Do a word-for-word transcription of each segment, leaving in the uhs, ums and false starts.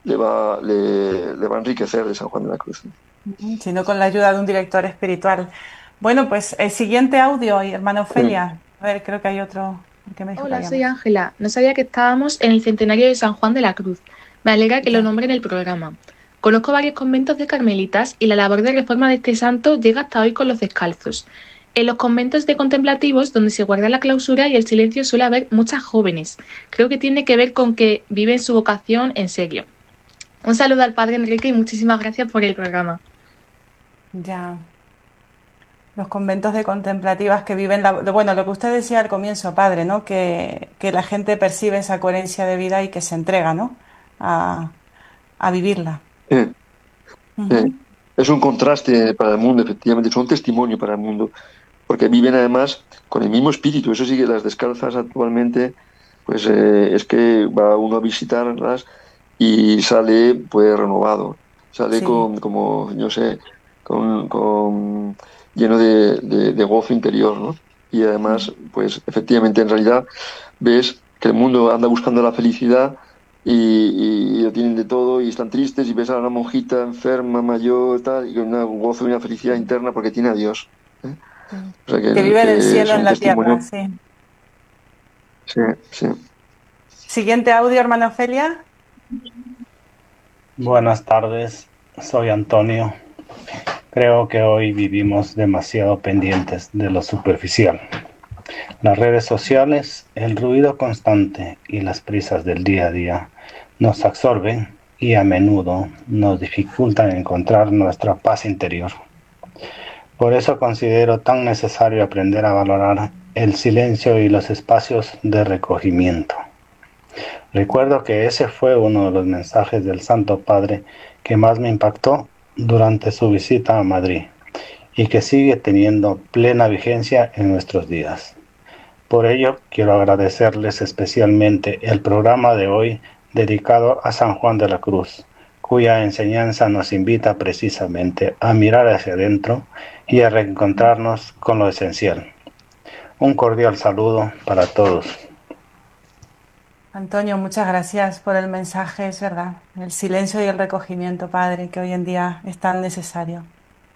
le va, le, le va a enriquecer de San Juan de la Cruz. Ujú, sino con la ayuda de un director espiritual. Bueno, pues el siguiente audio, y hermana Sí. Ofelia. A ver, creo que hay otro que me dijo que Hola, había soy más. Ángela. No sabía que estábamos en el centenario de San Juan de la Cruz. Me alegra que lo Ya. nombre en el programa. Conozco varios conventos de carmelitas y la labor de reforma de este santo llega hasta hoy con los descalzos. En los conventos de contemplativos, donde se guarda la clausura y el silencio, suele haber muchas jóvenes. Creo que tiene que ver con que viven su vocación en serio. Un saludo al padre Enrique y muchísimas gracias por el programa. Ya. Los conventos de contemplativas que viven, la, bueno, lo que usted decía al comienzo, padre, ¿no? Que, que la gente percibe esa coherencia de vida y que se entrega, ¿no? A, a vivirla. Eh, eh, Ujú. es un contraste para el mundo, efectivamente, es un testimonio para el mundo, porque viven además con el mismo espíritu. Eso sí que las descalzas actualmente, pues eh, es que va uno a visitarlas y sale pues renovado, sale Sí. con, como, yo sé, con, con lleno de, de- de gozo interior, ¿no? Y además, pues efectivamente, en realidad ves que el mundo anda buscando la felicidad y, y lo tienen de todo y están tristes y ves a una monjita enferma, mayor, tal, y con un gozo y una felicidad Sí, interna porque tiene a Dios. ¿Eh? sí. O sea Que que, viven el que es cielo en un la tierra, testimonio. sí. Sí, sí. Siguiente audio, hermana Ofelia. Buenas tardes, soy Antonio. Creo que hoy vivimos demasiado pendientes de lo superficial. Las redes sociales, el ruido constante y las prisas del día a día nos absorben y a menudo nos dificultan encontrar nuestra paz interior. Por eso considero tan necesario aprender a valorar el silencio y los espacios de recogimiento. Recuerdo que ese fue uno de los mensajes del Santo Padre que más me impactó durante su visita a Madrid y que sigue teniendo plena vigencia en nuestros días. Por ello, quiero agradecerles especialmente el programa de hoy dedicado a San Juan de la Cruz, cuya enseñanza nos invita precisamente a mirar hacia adentro y a reencontrarnos con lo esencial. Un cordial saludo para todos. Antonio, muchas gracias por el mensaje, es verdad. El silencio y el recogimiento, padre, que hoy en día es tan necesario.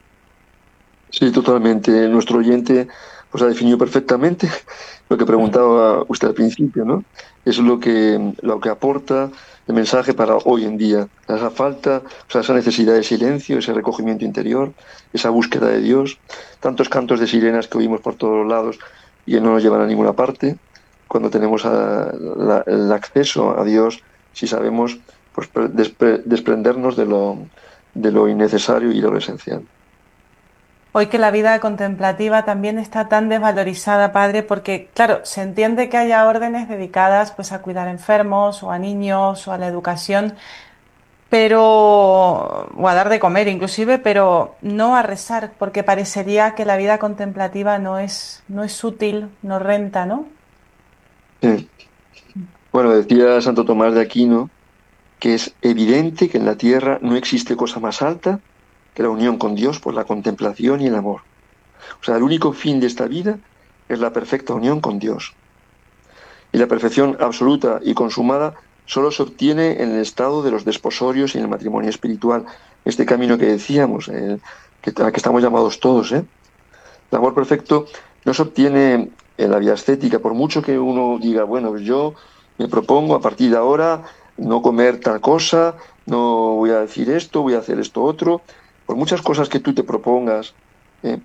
Sí, totalmente. Nuestro oyente pues ha definido perfectamente lo que preguntaba usted al principio, ¿no? Es lo que, lo que aporta el mensaje para hoy en día. Esa falta, o sea, esa necesidad de silencio, ese recogimiento interior, esa búsqueda de Dios, tantos cantos de sirenas que oímos por todos lados y que no nos llevan a ninguna parte. Cuando tenemos a- la- el acceso a Dios, si sabemos pues, pre- despre- desprendernos de lo, de lo innecesario y de lo esencial. Hoy que la vida contemplativa también está tan desvalorizada, padre, porque, claro, se entiende que haya órdenes dedicadas pues a cuidar enfermos o a niños o a la educación, pero o a dar de comer inclusive, pero no a rezar, porque parecería que la vida contemplativa no es no es útil, no renta, ¿no? Sí. Bueno, decía Santo Tomás de Aquino que es evidente que en la tierra no existe cosa más alta que la unión con Dios por la contemplación y el amor. O sea, el único fin de esta vida es la perfecta unión con Dios. Y la perfección absoluta y consumada solo se obtiene en el estado de los desposorios y en el matrimonio espiritual. Este camino que decíamos, el, que, al que estamos llamados todos, ¿eh? El amor perfecto no se obtiene en la vía ascética, por mucho que uno diga, bueno, pues yo me propongo a partir de ahora no comer tal cosa, no voy a decir esto, voy a hacer esto otro. Por muchas cosas que tú te propongas, ¿eh?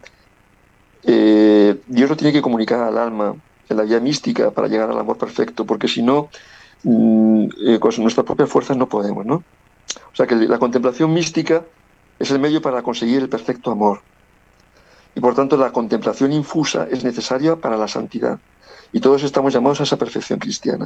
Eh, Dios lo tiene que comunicar al alma en la vía mística para llegar al amor perfecto, porque si no, mm, eh, con nuestras propias fuerzas no podemos, ¿no? O sea que la contemplación mística es el medio para conseguir el perfecto amor. Y por tanto, la contemplación infusa es necesaria para la santidad. Y todos estamos llamados a esa perfección cristiana.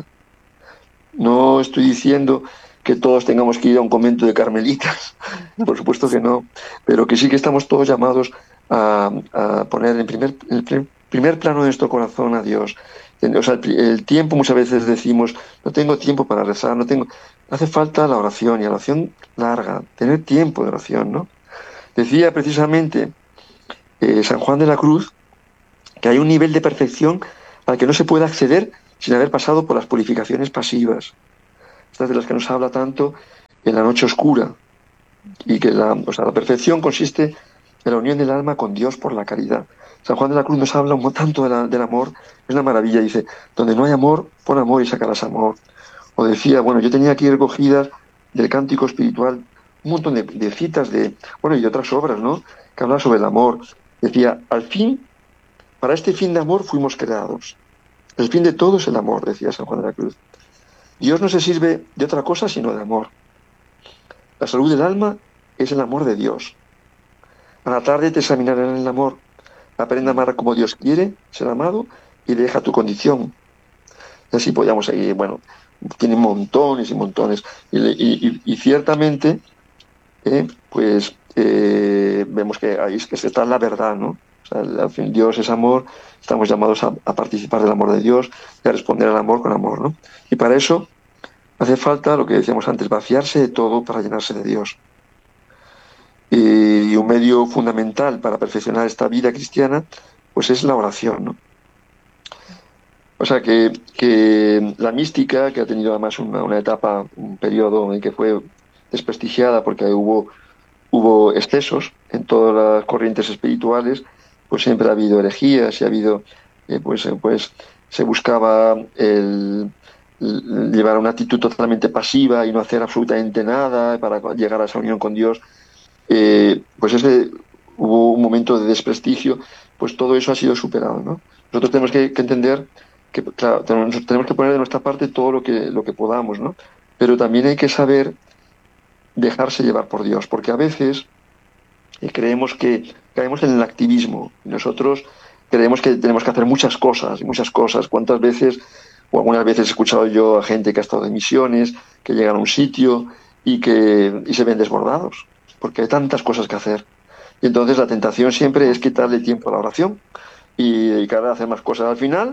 No estoy diciendo que todos tengamos que ir a un convento de carmelitas, por supuesto que no, pero que sí que estamos todos llamados a, a poner en primer, en el primer plano de nuestro corazón a Dios. O sea, el, el tiempo, muchas veces decimos, no tengo tiempo para rezar, no tengo. Hace falta la oración y la oración larga, tener tiempo de oración, ¿no? Decía precisamente eh, San Juan de la Cruz que hay un nivel de perfección al que no se puede acceder sin haber pasado por las purificaciones pasivas, estas de las que nos habla tanto en la noche oscura, y que la, o sea, la perfección consiste en la unión del alma con Dios por la caridad. San Juan de la Cruz nos habla un tanto de la, del amor, es una maravilla, dice, donde no hay amor, pon amor y sacarás amor. O decía, bueno, yo tenía aquí recogidas del cántico espiritual un montón de, de citas de, bueno, y de otras obras, ¿no?, que hablan sobre el amor. Decía, al fin, para este fin de amor fuimos creados. El fin de todo es el amor, decía San Juan de la Cruz. Dios no se sirve de otra cosa sino de amor. La salud del alma es el amor de Dios. A la tarde te examinarán el amor. Aprende a amar como Dios quiere ser amado y deja tu condición. Y así podíamos seguir, bueno, tiene montones y montones. Y, y, y, y ciertamente, eh, pues eh, vemos que ahí es que está la verdad, ¿no? O sea, al fin, Dios es amor, estamos llamados a, a participar del amor de Dios y a responder al amor con amor, ¿no? Y para eso hace falta, lo que decíamos antes, vaciarse de todo para llenarse de Dios. Y un medio fundamental para perfeccionar esta vida cristiana, pues es la oración, ¿no? O sea que, que la mística, que ha tenido además una, una etapa, un periodo en que fue desprestigiada porque hubo, hubo excesos en todas las corrientes espirituales, pues siempre ha habido herejías y ha habido, eh, pues, eh, pues se buscaba el, el llevar una actitud totalmente pasiva y no hacer absolutamente nada para llegar a esa unión con Dios. Eh, pues ese hubo un momento de desprestigio, pues todo eso ha sido superado, ¿no? Nosotros tenemos que, que entender que, claro, tenemos, tenemos que poner de nuestra parte todo lo que, lo que podamos, ¿no? Pero también hay que saber dejarse llevar por Dios, porque a veces eh, creemos que caemos en el activismo y nosotros creemos que tenemos que hacer muchas cosas, muchas cosas. ¿Cuántas veces, o algunas veces he escuchado yo a gente que ha estado de misiones, que llegan a un sitio y que y se ven desbordados, porque hay tantas cosas que hacer? Y entonces la tentación siempre es quitarle tiempo a la oración y dedicar a hacer más cosas. Al final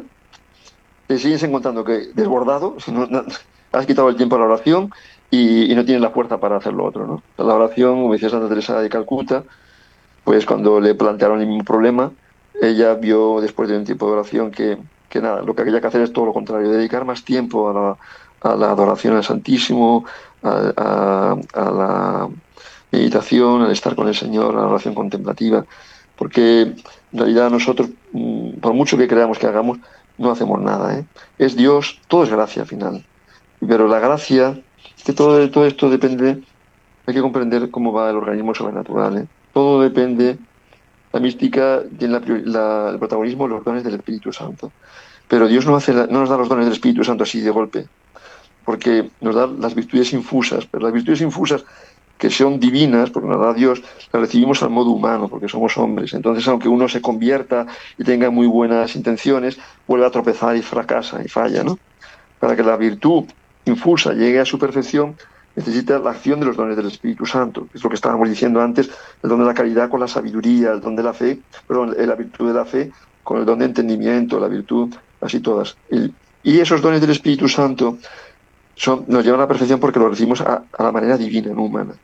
te sigues encontrando que desbordado, no, no, has quitado el tiempo a la oración y, y no tienes la fuerza para hacer lo otro, ¿no? La oración, como decía Santa Teresa de Calcuta, pues cuando le plantearon el mismo problema, ella vio después de un tiempo de oración que, que nada, lo que había que hacer es todo lo contrario, dedicar más tiempo a la, a la adoración al Santísimo, a, a, a la meditación, al estar con el Señor, a la oración contemplativa, porque en realidad nosotros, por mucho que creamos que hagamos, no hacemos nada, ¿eh? Es Dios, todo es gracia al final. Pero la gracia, es que todo, todo esto depende, hay que comprender cómo va el organismo sobrenatural, ¿eh? Todo depende, la mística tiene la, la, el protagonismo, los dones del Espíritu Santo. Pero Dios no, hace la, no nos da los dones del Espíritu Santo así de golpe, porque nos da las virtudes infusas, pero las virtudes infusas que son divinas, porque nos da Dios, las recibimos al modo humano, porque somos hombres. Entonces, aunque uno se convierta y tenga muy buenas intenciones, vuelve a tropezar y fracasa y falla, ¿no? Para que la virtud infusa llegue a su perfección, necesita la acción de los dones del Espíritu Santo, que es lo que estábamos diciendo antes, el don de la caridad con la sabiduría, el don de la fe, perdón, la virtud de la fe con el don de entendimiento, la virtud, así todas. Y, y esos dones del Espíritu Santo Son, nos llevan a la perfección porque lo recibimos a, a la manera divina, no humana.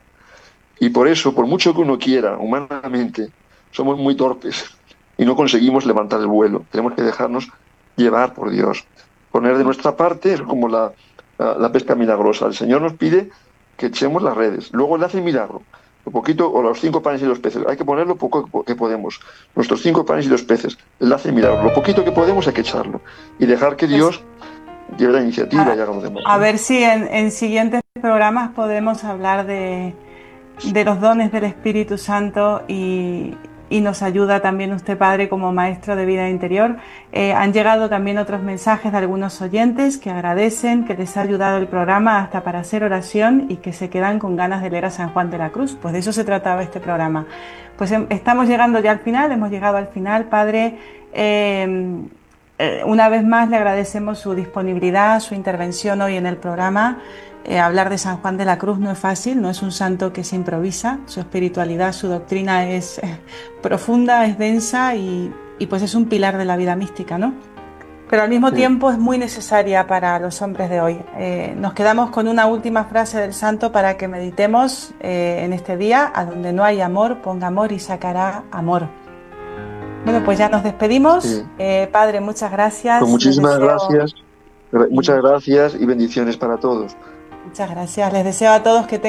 Y por eso, por mucho que uno quiera, humanamente, somos muy torpes y no conseguimos levantar el vuelo. Tenemos que dejarnos llevar por Dios. Poner de nuestra parte es como la, la, la pesca milagrosa. El Señor nos pide que echemos las redes. Luego Él hace el milagro. Lo poquito, o los cinco panes y los peces. Hay que poner lo poco que podemos. Nuestros cinco panes y los peces. Él hace el milagro. Lo poquito que podemos hay que echarlo. Y dejar que Dios lleve la iniciativa a, y haga lo demás. A ver si en, en siguientes programas podemos hablar de, de los dones del Espíritu Santo y, y nos ayuda también usted, Padre, como maestro de vida interior. Eh, han llegado también otros mensajes de algunos oyentes que agradecen que les ha ayudado el programa hasta para hacer oración y que se quedan con ganas de leer a San Juan de la Cruz. Pues de eso se trataba este programa. Pues eh, estamos llegando ya al final, hemos llegado al final, Padre. Eh, Una vez más le agradecemos su disponibilidad, su intervención hoy en el programa. Eh, hablar de San Juan de la Cruz no es fácil, no es un santo que se improvisa. Su espiritualidad, su doctrina es eh, profunda, es densa y, y pues es un pilar de la vida mística, ¿no? Pero al mismo sí. tiempo es muy necesaria para los hombres de hoy. Eh, nos quedamos con una última frase del santo para que meditemos eh, en este día: a donde no hay amor, ponga amor y sacará amor. Bueno, pues ya nos despedimos. Sí. Eh, padre, muchas gracias. Pues muchísimas deseo... gracias. Muchas gracias y bendiciones para todos. Muchas gracias. Les deseo a todos que tengan